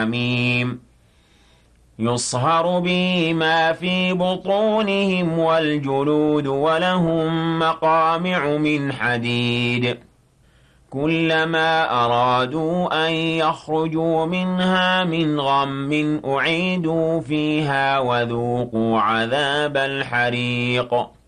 حميم يصهر به ما في بطونهم والجلود ولهم مقامع من حديد كلما أرادوا أن يخرجوا منها من غم أعيدوا فيها وذوقوا عذاب الحريق